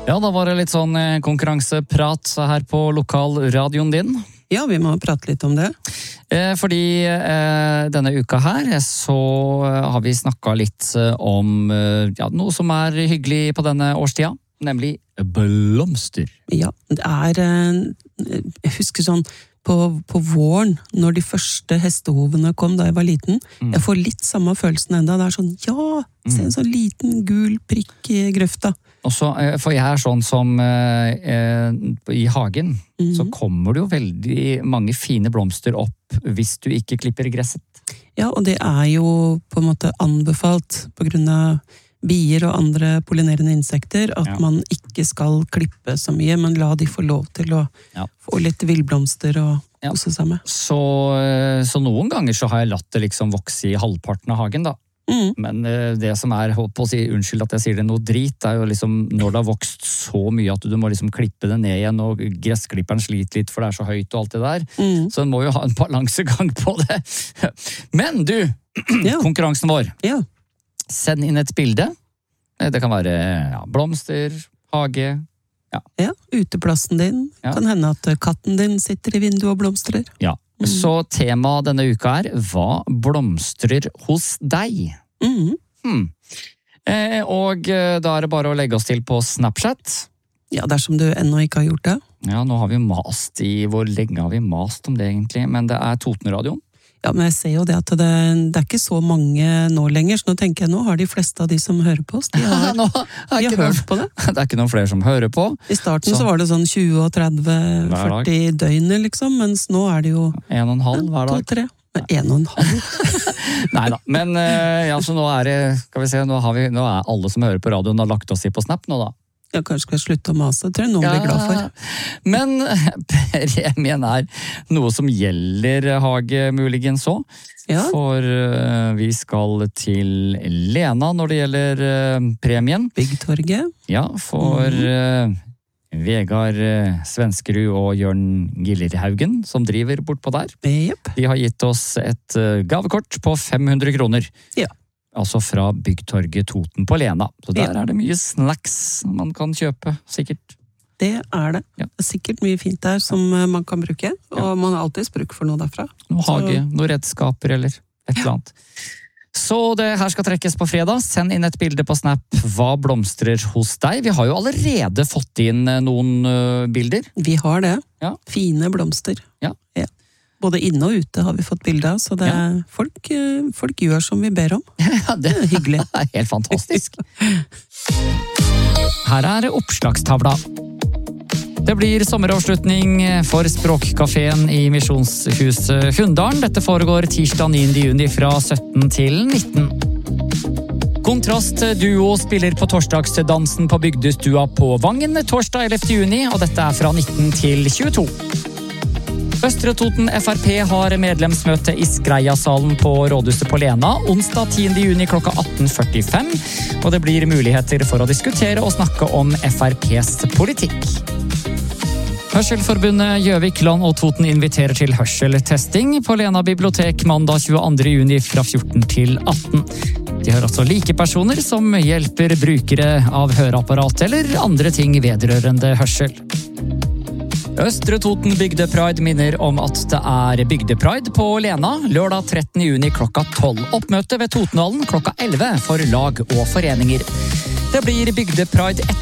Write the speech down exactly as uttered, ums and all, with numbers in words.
Ja, da var det litt sånn konkurranseprat her på lokalradioen din. Ja, vi må prate litt om det. Eh, fordi eh, denne uka her så har vi snakket litt om eh, ja, noe som er hyggelig på denne årstida, nemlig blomster. Ja, det er, eh, jeg husker sånn, på, på våren, når de første hestehovene kom da jeg var liten, mm. jeg får litt samme følelsen enda, det er sånn, ja, se en sånn liten gul prikk i grøfta. Og så, for jeg er sånn som eh, i hagen, mm. så kommer det jo veldig mange fine blomster opp hvis du ikke klipper gresset. Ja, og det er jo på en måte anbefalt på grunn av bier og andre pollinerende insekter, at ja. Man ikke skal klippe så mye, men la de få lov til å ja. Få litt villblomster og ja. Kose seg med. Så, så noen ganger så har jeg latt det liksom vokse i halvparten av hagen da. Mm. Men det som er, holdt på å si, unnskyld at jeg sier det noe drit, det er jo liksom når det har vokst så mye at du må liksom klippe det ned igjen, og gressklipperen sliter litt for det er så høyt og alt det der. Mm. Så den må jo ha en balansegang på det. Men du, ja. Konkurransen vår. Ja. Send inn et bilde. Det kan være ja, blomster, hage. Ja. ja, uteplassen din. Ja. Kan hende at katten din sitter i vinduet og blomstrer. Ja, mm. Så temaet denne uka er hva blomstrer hos deg? Mm. Hmm. Eh, og da er det bare å legge oss til på Snapchat. Ja, dersom du ennå ikke har gjort det. Ja, nå har vi mast i, hvor lenge har vi mast om det egentlig? Men det er Totenradioen. Ja, men jeg ser jo det at det, det er ikke så mange nå lenger, så nå tenker jeg, nå har de fleste av de som hører på oss, de har, nå, de har hørt noe. På det. Det er ikke noen flere som hører på. I starten så, så var det sånn tjue og tretti førti døgnet liksom, mens nå er det jo en og en halv hver dag. To, tre. Men en og en halv. Neida, men ja, så nå er det, skal vi se, nå, har vi, nå er alle som hører på radioen har lagt oss i på Snap nå da. Ja, kanskje skal jeg slutte å mase, tror jeg noen ja, blir glad for. Men premien er noe som gjelder hage muligens så. Ja. For uh, vi skal til Lena når det gjelder uh, premien. Byggtorget. Ja, for uh, Vegard uh, Svenskerud og Jørn Gillerhaugen som driver bort på der. Yep. De har gitt oss et uh, gavekort på fem hundre kroner. Ja. Altså fra Byggtorget Toten på Lena. Så der ja. Er det mye snacks man kan kjøpe, sikkert. Det er det. Ja. Det er sikkert mye fint der som man kan bruke, og ja. Man har alltid bruk for noe derfra. Noe hage, Så... noe redskaper eller et eller annet. Så det her skal trekkes på fredag. Send inn et bilde på Snap. Hva blomstrer hos deg? Vi har jo allerede fått inn noen uh, bilder. Vi har det. Ja. Fine blomster. Ja. Ja. Både inne og ute har vi fått bilder av, så det er, ja. folk, folk gjør som vi ber om. Ja, det er hyggelig. Det er helt fantastisk. Her er oppslagstavla. Det blir sommeravslutning for Språkkaféen i Misjonshuset Hunndalen. Dette foregår tirsdag niende juni fra sytten til nitten. Kontrast Duo spiller på torsdagsdansen på Bygdestua på Vangen torsdag ellevte juni, og dette er fra nitten til tjueto. Østre Toten F R P har medlemsmøte i Skreiasalen på Rådhuset på Lena onsdag tiende juni klokka atten førtifem, og det blir muligheter for å diskutere og snakke om F R P's politikk. Hørselforbundet Gjøvik, Land og Toten inviterer til hørseltesting på Lena bibliotek mandag tjueandre juni fra fjorten til atten. De har også likepersoner som hjelper brukere av høreapparat eller andre ting vedrørende hørsel. Østre Toten Bygdepride minner om at det er Bygdepride på Lena lørdag trettende juni klokka tolv. Oppmøte ved Totenhallen klokka elleve for lag og foreninger. Det blir Bygdepride etter